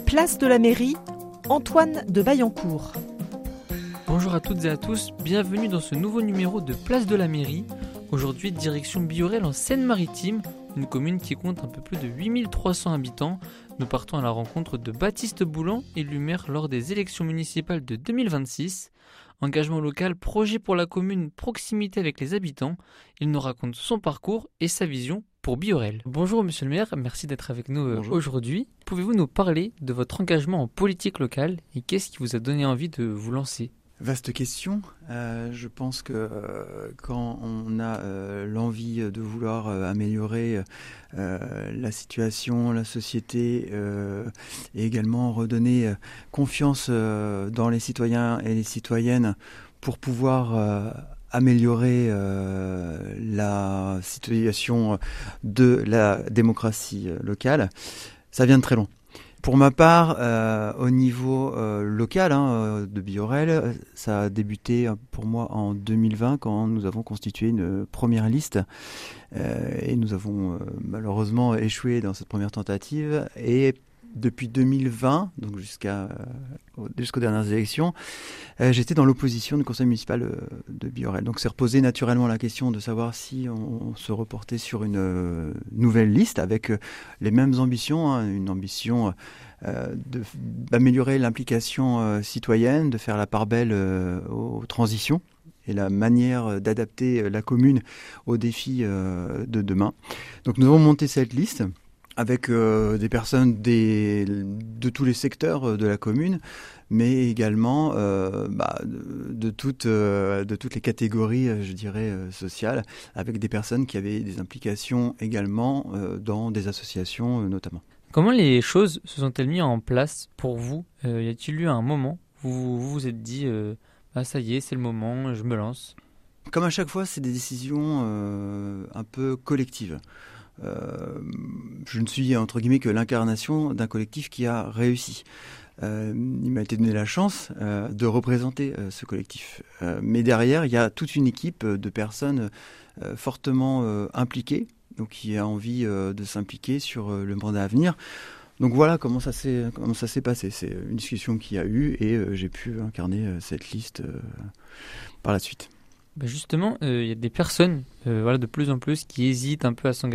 Place de la mairie, Antoine de Baillancourt. Bonjour à toutes et à tous, bienvenue dans ce nouveau numéro de Place de la mairie. Aujourd'hui, direction Biorel en Seine-Maritime, une commune qui compte un peu plus de 8300 habitants. Nous partons à la rencontre de Baptiste Boulan, élu maire lors des élections municipales de 2026. Engagement local, projet pour la commune, proximité avec les habitants. Il nous raconte son parcours et sa vision pour Biorel. Bonjour monsieur le maire, merci d'être avec nous aujourd'hui. Pouvez-vous nous parler de votre engagement en politique locale et qu'est-ce qui vous a donné envie de vous lancer ? Vaste question. Je pense que quand on a l'envie de vouloir améliorer la situation, la société, et également redonner confiance dans les citoyens et les citoyennes pour pouvoir améliorer la situation de la démocratie locale, ça vient de très loin. Pour ma part, au niveau local de Biorel, ça a débuté pour moi en 2020 quand nous avons constitué une première liste et nous avons malheureusement échoué dans cette première tentative. Et depuis 2020, donc jusqu'aux dernières élections, j'étais dans l'opposition du conseil municipal de Biorel. Donc c'est reposé naturellement la question de savoir si on se reportait sur une nouvelle liste avec les mêmes ambitions, une ambition d'améliorer l'implication citoyenne, de faire la part belle aux transitions et la manière d'adapter la commune aux défis de demain. Donc nous avons monté cette liste avec des personnes de tous les secteurs de la commune, mais également de toutes les catégories, je dirais, sociales, avec des personnes qui avaient des implications également dans des associations notamment. Comment les choses se sont-elles mises en place pour vous ? Y a-t-il eu un moment où vous vous êtes dit ça y est, c'est le moment, je me lance ? Comme à chaque fois, c'est des décisions un peu collectives. Je ne suis entre guillemets que l'incarnation d'un collectif qui a réussi. Il m'a été donné la chance de représenter ce collectif. Mais derrière, il y a toute une équipe de personnes fortement impliquées, donc qui a envie de s'impliquer sur le mandat à venir. Donc voilà comment ça s'est passé. C'est une discussion qu'il y a eu et j'ai pu incarner cette liste par la suite. Justement, il y a des personnes de plus en plus qui hésitent un peu à s'engager